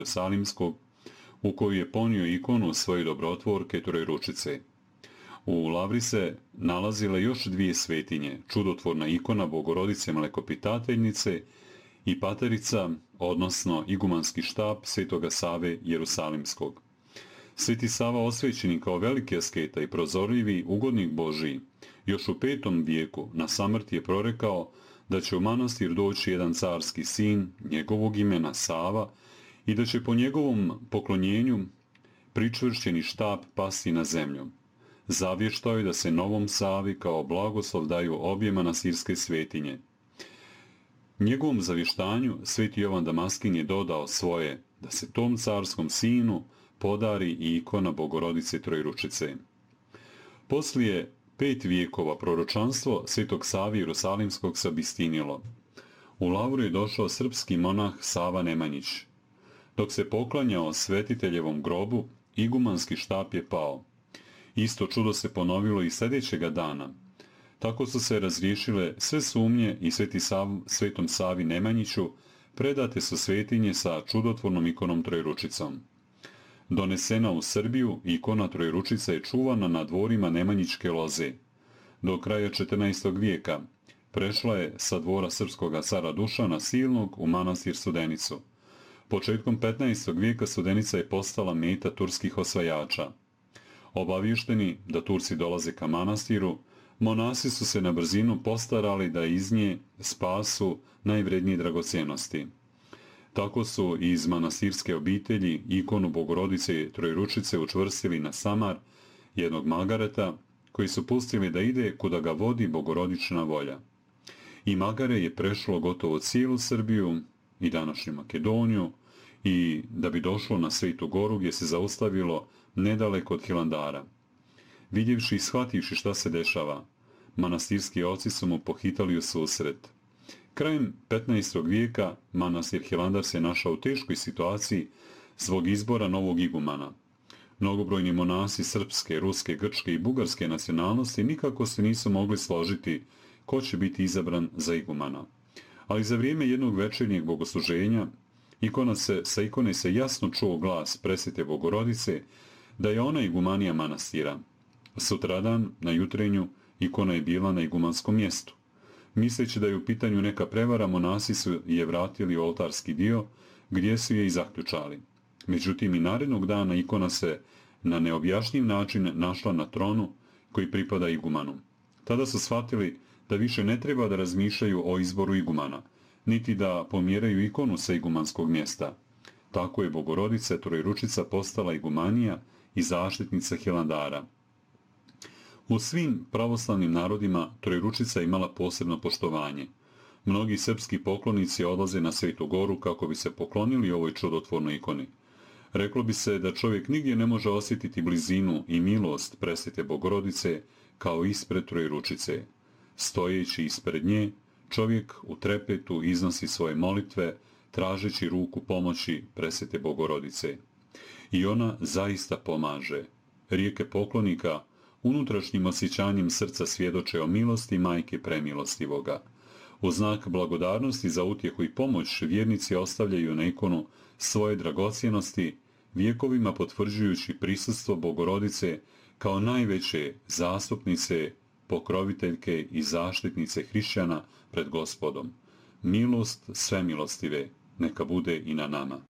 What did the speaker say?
Jerusalimskog, u koju je ponio ikonu svoje dobrotvorke Trojeručice. U lavri se nalazile još dvije svetinje, čudotvorna ikona Bogorodice Mlekopitateljnice i paterica, odnosno igumanski štap Svetoga Save Jerusalimskog. Sveti Sava, osvećeni kao veliki asketa i prozorljivi ugodnik Božiji, još u 5. vijeku na samrti je prorekao da će u manastir doći jedan carski sin njegovog imena Sava i da će po njegovom poklonjenju pričvršćeni štap pasti na zemlju. Zavještao je da se novom Savi kao blagoslov daju obje manastirske svetinje. Njegovom zavještanju sveti Jovan Damaskin je dodao svoje, da se tom carskom sinu podari i ikona Bogorodice Trojeručice. Poslije 5 vijekova proročanstvo Svetog Savi Jerusalimskog se obistinilo. U lavru je došao srpski monah Sava Nemanjić. Dok se poklanjao svetiteljevom grobu, igumanski štap je pao. Isto čudo se ponovilo i sljedećega dana. Tako su se razriješile sve sumnje i Svetom Savi Nemanjiću predate su svetinje sa čudotvornom ikonom Trojeručicom. Donesena u Srbiju, ikona Trojeručica je čuvana na dvorima Nemanjićke loze. Do kraja 14. vijeka prešla je sa dvora srpskoga cara Dušana Silnog u manastir Studenicu. Početkom 15. vijeka Studenica je postala meta turskih osvajača. Obavješteni da Turci dolaze ka manastiru, monasi su se na brzinu postarali da iz nje spasu najvrednije dragocjenosti. Tako su iz manastirske obitelji ikonu Bogorodice Trojeručice učvrstili na samar jednog magareta, koji su pustili da ide kuda ga vodi bogorodična volja. I magare je prešlo gotovo cijelu Srbiju i današnju Makedoniju i da bi došlo na Svetu Goru gdje se zaustavilo nedaleko od Hilandara. Vidjevši i shvativši šta se dešava, manastirski oci su mu pohitali u susret. Krajem 15. vijeka manastir Hilandar se našao u teškoj situaciji zbog izbora novog igumana. Mnogobrojni monasi srpske, ruske, grčke i bugarske nacionalnosti nikako se nisu mogli složiti ko će biti izabran za igumana. Ali za vrijeme jednog večernjeg bogosluženja sa ikone se jasno čuo glas Presvete Bogorodice da je ona igumanija manastira. Sutradan, na jutrenju, ikona je bila na igumanskom mjestu. Misleći da je u pitanju neka prevara, monasi su je vratili u oltarski dio, gdje su je i zaključali. Međutim, i narednog dana ikona se na neobjašnjiv način našla na tronu koji pripada igumanu. Tada su shvatili da više ne treba da razmišljaju o izboru igumana, niti da pomjeraju ikonu sa igumanskog mjesta. Tako je Bogorodica Trojeručica postala igumanija i zaštitnica Hilandara. U svim pravoslavnim narodima Trojeručica je imala posebno poštovanje. Mnogi srpski poklonici odlaze na Svetu Goru kako bi se poklonili ovoj čudotvornoj ikoni. Reklo bi se da čovjek nigdje ne može osjetiti blizinu i milost Presvete Bogorodice kao ispred Trojeručice. Stojeći ispred nje, čovjek u trepetu iznosi svoje molitve, tražeći ruku pomoći Presvete Bogorodice. I ona zaista pomaže. Rijeke poklonika unutrašnjim osjećanjem srca svjedoče o milosti Majke Premilostivoga. U znak blagodarnosti za utjehu i pomoć vjernici ostavljaju na ikonu svoje dragocjenosti, vjekovima potvrđujući prisustvo Bogorodice kao najveće zastupnice, pokroviteljke i zaštitnice hrišćana pred Gospodom. Milost svemilostive neka bude i na nama.